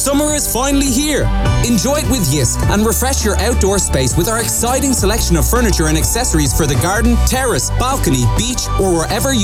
Summer is finally here. Enjoy it with Yisk and refresh your outdoor space with our exciting selection of furniture and accessories for the garden, terrace, balcony, beach, or wherever you